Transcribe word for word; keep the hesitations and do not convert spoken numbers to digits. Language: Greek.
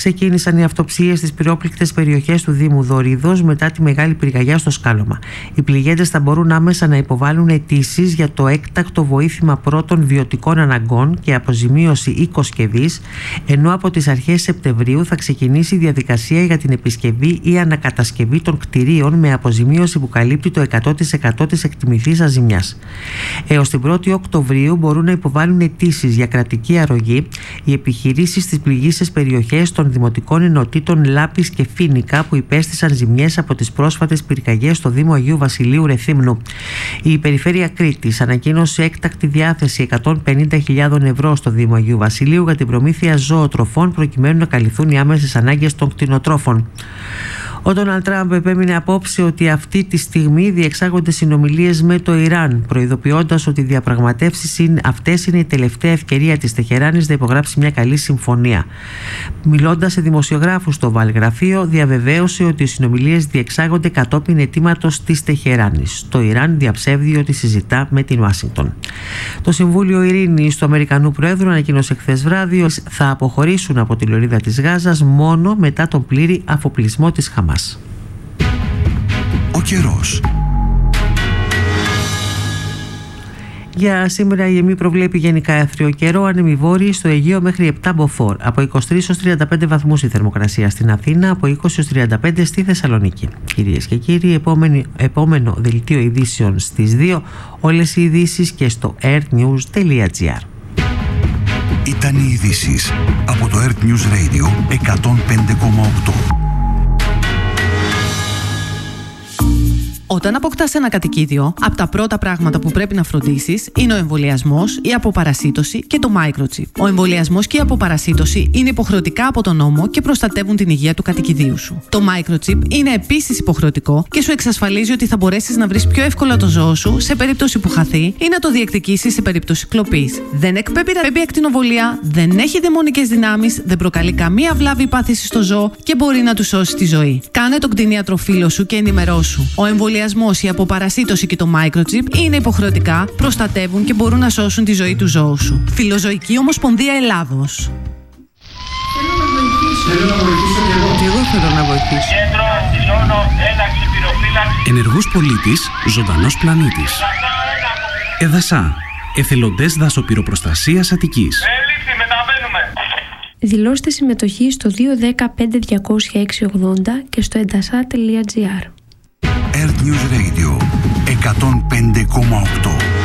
Ξεκίνησαν οι αυτοψίες στις πυρόπληκτες περιοχές του Δήμου Δωρίδος μετά τη μεγάλη πυρκαγιά στο Σκάλωμα. Οι πληγέντες θα μπορούν άμεσα να υποβάλουν αιτήσεις για το έκτακτο βοήθημα πρώτων βιωτικών αναγκών και αποζημίωση οικοσκευής, ενώ από τις αρχές Σεπτεμβρίου θα ξεκινήσει η διαδικασία για την επισκευή ή ανακατασκευή των κτηρίων με αποζημίωση που καλύπτει το εκατό τοις εκατό της εκτιμηθής ζημιάς. Έως την πρώτη Οκτωβρίου μπορούν να υποβάλουν αιτήσεις για κρατική αρρωγή οι επιχειρήσεις στις πληγείσες περιοχές των δημοτικών ενωτήτων Λάπης και Φίνικα που υπέστησαν ζημιές από τις πρόσφατες πυρκαγιές στο Δήμο Αγίου Βασιλείου Ρεθύμνου. Η Περιφέρεια Κρήτης ανακοίνωσε έκτακτη διάθεση εκατόν πενήντα χιλιάδες ευρώ στο Δήμο Αγίου Βασιλείου για την προμήθεια ζωοτροφών προκειμένου να καλυφθούν οι άμεσες ανάγκες των κτηνοτρόφων. Ο Ντόναλντ Τραμπ επέμεινε απόψε ότι αυτή τη στιγμή διεξάγονται συνομιλίες με το Ιράν, προειδοποιώντας ότι οι διαπραγματεύσεις αυτές είναι η τελευταία ευκαιρία της Τεχεράνης να υπογράψει μια καλή συμφωνία. Μιλώντας σε δημοσιογράφους στο Βαλγραφείο, διαβεβαίωσε ότι οι συνομιλίες διεξάγονται κατόπιν αιτήματος της Τεχεράνης. Το Ιράν διαψεύδει ότι συζητά με την Ουάσιγκτον. Το Συμβούλιο Ειρήνης του Αμερικανού Προέδρου ανακοίνωσε χθες βράδυ ότι θα αποχωρήσουν από τη λωρίδα της Γάζας μόνο μετά τον πλήρη αφοπλισμό της Χαμάς. Ο καιρός. Για σήμερα η ΕΜΗ προβλέπει γενικά εύθριο καιρό, ανεμιβόρειοι στο Αιγαίο μέχρι επτά μποφόρ, από είκοσι τρεις έως τριάντα πέντε βαθμούς η θερμοκρασία στην Αθήνα, από είκοσι έως τριάντα πέντε στη Θεσσαλονίκη. Κυρίες και κύριοι, επόμενη, επόμενο δελτίο ειδήσεων στις δύο, όλες οι ειδήσεις και στο earthnews τελεία gr. Ήταν οι ειδήσεις από το Earth News Radio εκατόν πέντε κόμμα οκτώ. Όταν αποκτάς ένα κατοικίδιο, από τα πρώτα πράγματα που πρέπει να φροντίσεις είναι ο εμβολιασμός, η αποπαρασίτωση και το microchip. Ο εμβολιασμός και η αποπαρασίτωση είναι υποχρεωτικά από τον νόμο και προστατεύουν την υγεία του κατοικιδίου σου. Το microchip είναι επίσης υποχρεωτικό και σου εξασφαλίζει ότι θα μπορέσεις να βρεις πιο εύκολα το ζώο σου σε περίπτωση που χαθεί ή να το διεκδικήσεις σε περίπτωση κλοπής. Δεν εκπέμπει ακτινοβολία, δεν έχει δαιμονικές δυνάμεις, δεν προκαλεί καμία βλάβη ή πάθηση στο ζώο και μπορεί να του σώσει τη ζωή. Κάνε τον κτηνίατροφίλο σου και ενημερώσου. Ο εμβολιασμός, η αποπαρασίτωση και το microchip είναι υποχρεωτικά, προστατεύουν και μπορούν να σώσουν τη ζωή του ζώου σου. Φιλοζωική Ομοσπονδία Ελλάδος. Θέλω να βοηθήσω. Θέλω να βοηθήσω και εγώ. Και εγώ θέλω να βοηθήσω. Κέντρο, δηλώνω, ένταξη, πυροφύλαξη. Ενεργός πολίτης, ζωντανός πλανήτης. Εδασά. Εθελοντές δασοπυροπροστασίας Αττικής. Έληξη, μεταβαίνουμε. Δηλώστε συμμετοχή στο δύο ένα μηδέν πέντε διακόσια έξι ογδόντα και στο εντασά τελεία gr. Earth News Radio εκατόν πέντε κόμμα οκτώ.